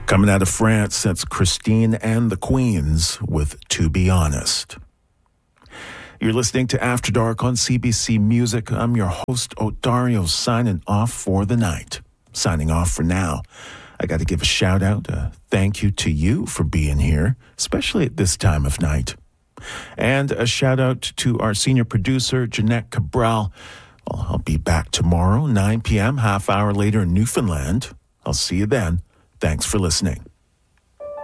Coming out of France, that's Christine and the Queens with To Be Honest. You're listening to After Dark on CBC Music. I'm your host, Odario, signing off for the night. Signing off for now. I got to give a shout out, a thank you to you for being here, especially at this time of night. And a shout out to our senior producer, Jeanette Cabral. Well, I'll be back tomorrow, 9 p.m., half hour later in Newfoundland. I'll see you then. Thanks for listening.